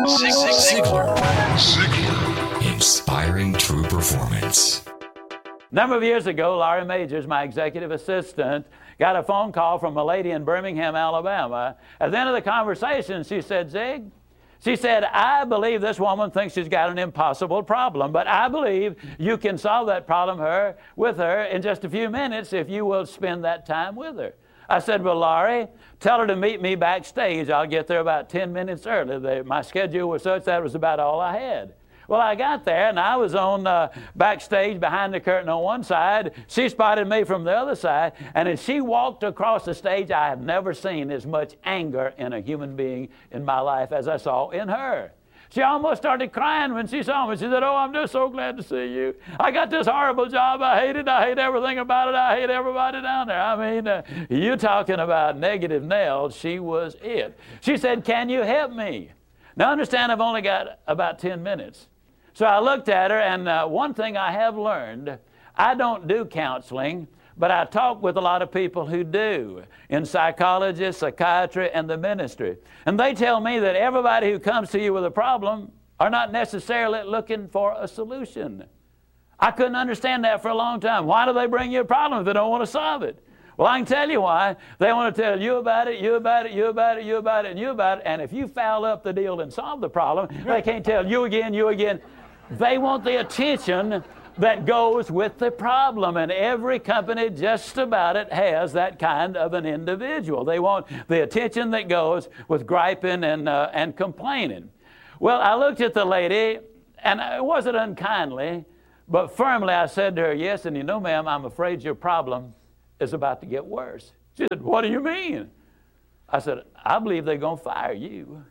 Ziglar. Inspiring true performance. A number of years ago, Laurie Majors, my executive assistant, got a phone call from a lady in Birmingham, Alabama. At the end of the conversation, she said, Zig, she said, I believe this woman thinks she's got an impossible problem, but I believe you can solve that problem with her in just a few minutes if you will spend that time with her. I said, well, Laurie, tell her to meet me backstage. I'll get there about 10 minutes early. My schedule was such that was about all I had. Well, I got there, and I was on backstage behind the curtain on one side. She spotted me from the other side, and as she walked across the stage, I have never seen as much anger in a human being in my life as I saw in her. She almost started crying when she saw me. She said, oh, I'm just so glad to see you. I got this horrible job. I hate it. I hate everything about it. I hate everybody down there. I mean, you talking about negative nails, she was it. She said, can you help me? Now, understand, I've only got about 10 minutes. So I looked at her, and one thing I have learned, I don't do counseling, but I talk with a lot of people who do, in psychology, psychiatry, and the ministry. And they tell me that everybody who comes to you with a problem are not necessarily looking for a solution. I couldn't understand that for a long time. Why do they bring you a problem if they don't want to solve it? Well, I can tell you why. They want to tell you about it, you about it, you about it, you about it, and you about it. And if you foul up the deal and solve the problem, they can't tell you again, you again. They want the attention that goes with the problem, and every company just about it has that kind of an individual. They want the attention that goes with griping and complaining. Well, I looked at the lady, and it wasn't unkindly, but firmly I said to her, yes, and you know, ma'am, I'm afraid your problem is about to get worse. She said, what do you mean? I said, I believe they're going to fire you.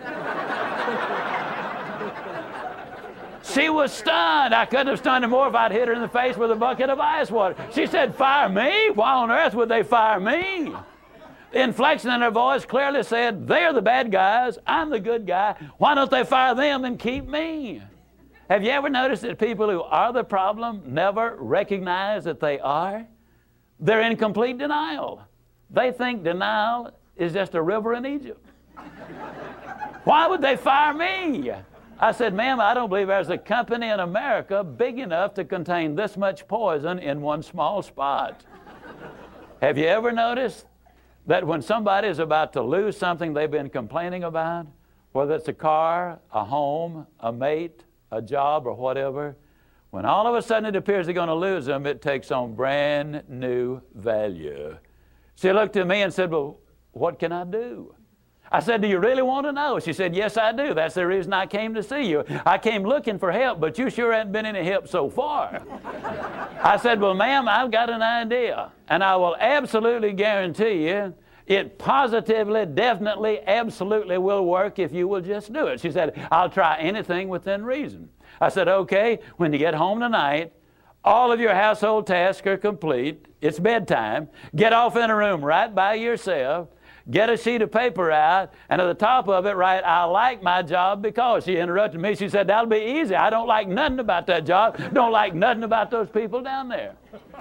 She was stunned. I couldn't have stunned her more if I'd hit her in the face with a bucket of ice water. She said, fire me? Why on earth would they fire me? The inflection in her voice clearly said, they're the bad guys, I'm the good guy. Why don't they fire them and keep me? Have you ever noticed that people who are the problem never recognize that they are? They're in complete denial. They think denial is just a river in Egypt. Why would they fire me? I said, ma'am, I don't believe there's a company in America big enough to contain this much poison in one small spot. Have you ever noticed that when somebody is about to lose something they've been complaining about, whether it's a car, a home, a mate, a job, or whatever, when all of a sudden it appears they're going to lose them, it takes on brand new value. She looked at me and said, well, what can I do? I said, do you really want to know? She said, yes, I do. That's the reason I came to see you. I came looking for help, but you sure haven't been any help so far. I said, well, ma'am, I've got an idea, and I will absolutely guarantee you it positively, definitely, absolutely will work if you will just do it. She said, I'll try anything within reason. I said, okay, when you get home tonight, all of your household tasks are complete. It's bedtime. Get off in a room right by yourself. Get a sheet of paper out, and at the top of it write, I like my job because. She interrupted me. She said, that'll be easy. I don't like nothing about that job. Don't like nothing about those people down there.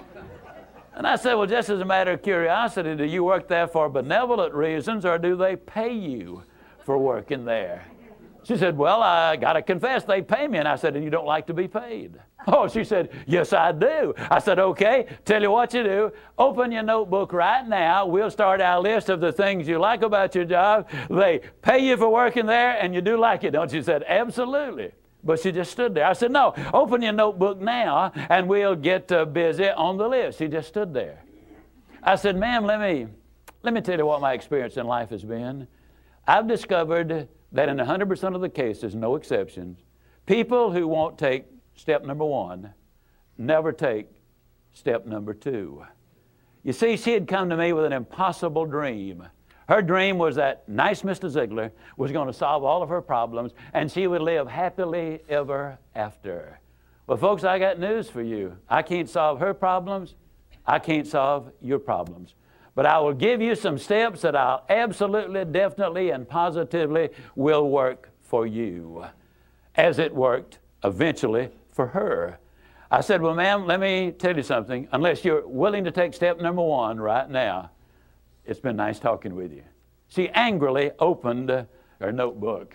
And I said, well, just as a matter of curiosity, do you work there for benevolent reasons, or do they pay you for working there? She said, well, I got to confess, they pay me. And I said, and you don't like to be paid? Oh, she said, yes, I do. I said, okay, tell you what you do. Open your notebook right now. We'll start our list of the things you like about your job. They pay you for working there, and you do like it, don't you? She said, absolutely. But she just stood there. I said, no, open your notebook now, and we'll get busy on the list. She just stood there. I said, ma'am, let me tell you what my experience in life has been. I've discovered that in 100% of the cases, no exceptions, people who won't take step number one never take step number two. You see, she had come to me with an impossible dream. Her dream was that nice Mr. Ziglar was going to solve all of her problems, and she would live happily ever after. Well, folks, I got news for you. I can't solve her problems. I can't solve your problems. But I will give you some steps that I'll absolutely, definitely, and positively will work for you, as it worked eventually for her. I said, well, ma'am, let me tell you something. Unless you're willing to take step number one right now, it's been nice talking with you. She angrily opened her notebook.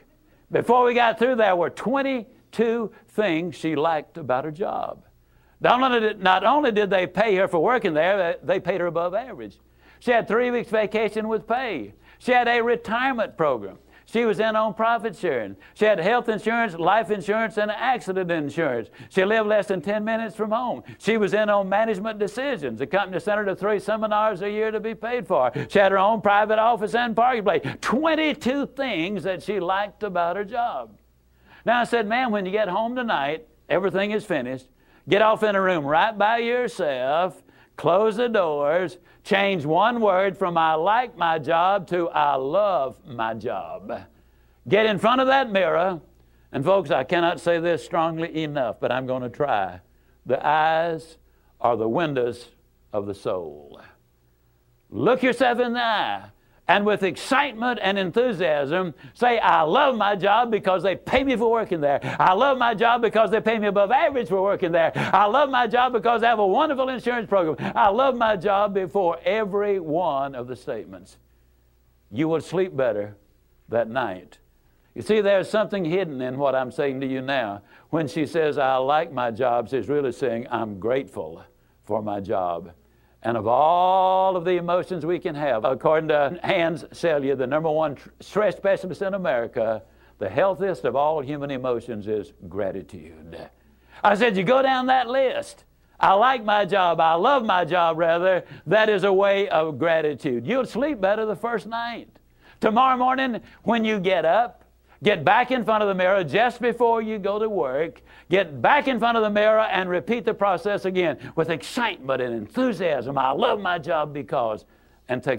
Before we got through, there were 22 things she liked about her job. Not only did they pay her for working there, they paid her above average. She had 3 weeks vacation with pay. She had a retirement program. She was in on profit sharing. She had health insurance, life insurance, and accident insurance. She lived less than 10 minutes from home. She was in on management decisions. The company sent her to 3 seminars a year to be paid for. She had her own private office and parking place. 22 things that she liked about her job. Now I said, ma'am, when you get home tonight, everything is finished. Get off in a room right by yourself. Close the doors. Change one word from I like my job to I love my job. Get in front of that mirror. And folks, I cannot say this strongly enough, but I'm going to try. The eyes are the windows of the soul. Look yourself in the eye. And with excitement and enthusiasm, say, I love my job because they pay me for working there. I love my job because they pay me above average for working there. I love my job because I have a wonderful insurance program. I love my job before every one of the statements. You will sleep better that night. You see, there's something hidden in what I'm saying to you now. When she says, I like my job, she's really saying, I'm grateful for my job. And of all of the emotions we can have, according to Hans Selye, the #1 stress specialist in America, the healthiest of all human emotions is gratitude. I said, you go down that list. I like my job. I love my job, rather. That is a way of gratitude. You'll sleep better the first night. Tomorrow morning, when you get up, get back in front of the mirror just before you go to work. Get back in front of the mirror and repeat the process again with excitement and enthusiasm. I love my job because, and take